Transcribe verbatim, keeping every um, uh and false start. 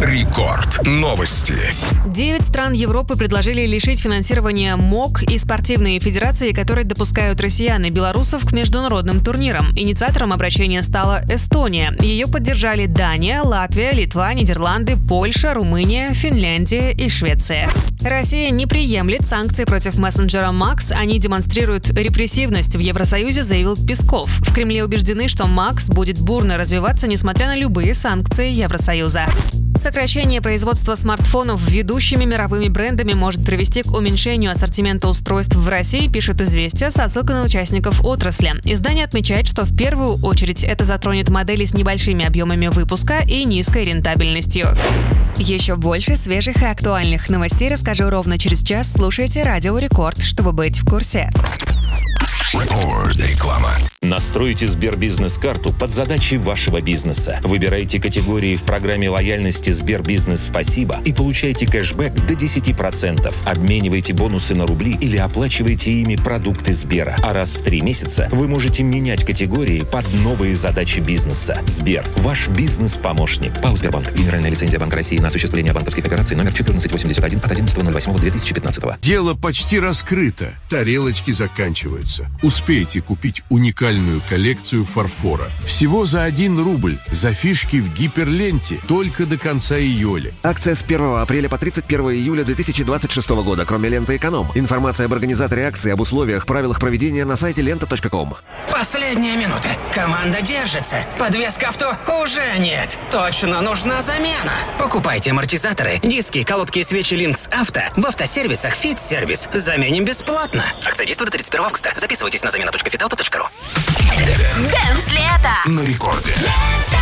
Рекорд. Новости. Девять стран Европы предложили лишить финансирования МОК и спортивные федерации, которые допускают россиян и белорусов к международным турнирам. Инициатором обращения стала Эстония. Ее поддержали Дания, Латвия, Литва, Нидерланды, Польша, Румыния, Финляндия и Швеция. Россия не приемлет санкции против мессенджера Макс. Они демонстрируют репрессивность в Евросоюзе, заявил Песков. В Кремле убеждены, что Макс будет бурно развиваться, несмотря на любые санкции Евросоюза. Сокращение производства смартфонов ведущими мировыми брендами может привести к уменьшению ассортимента устройств в России, пишет «Известия» со ссылкой на участников отрасли. Издание отмечает, что в первую очередь это затронет модели с небольшими объемами выпуска и низкой рентабельностью. Еще больше свежих и актуальных новостей расскажу ровно через час. Слушайте Радио Рекорд, чтобы быть в курсе. Реклама. Настройте Сбербизнес-карту под задачи вашего бизнеса. Выбирайте категории в программе лояльности Сбербизнес Спасибо и получайте кэшбэк до десять процентов. Обменивайте бонусы на рубли или оплачивайте ими продукты Сбера. А раз в три месяца вы можете менять категории под новые задачи бизнеса. Сбер – ваш бизнес-помощник. ПАО «Сбербанк». Генеральная лицензия Банка России на осуществление банковских операций номер четырнадцать восемьдесят один от одиннадцатого ноль восьмого две тысячи пятнадцатого. Дело почти раскрыто. Тарелочки заканчиваются. Успейте купить уникальную коллекцию фарфора. Всего за один рубль. За фишки в гиперленте. Только до конца июля. Акция с первого апреля по тридцать первого июля две тысячи двадцать шестого года, кроме ленты «Эконом». Информация об организаторе акции, об условиях, правилах проведения на сайте лента точка ком. Последняя минута. Команда держится. Подвески авто уже нет. Точно нужна замена. Покупайте амортизаторы, диски, колодки и свечи Линкс Авто в автосервисах Fit Service. Заменим бесплатно. Акция действует до тридцать первого августа. Записывайтесь на замена точка фитауто точка ру. Дэнс лето. На рекорде.